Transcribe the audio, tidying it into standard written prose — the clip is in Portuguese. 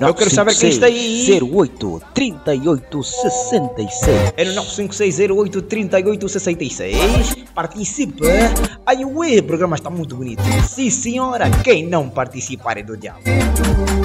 Eu quero saber quem está aí. 08 38 66. É no 95608 3866. Participa. Aí o programa está muito bonito. Sim senhora, quem não participar é do diabo.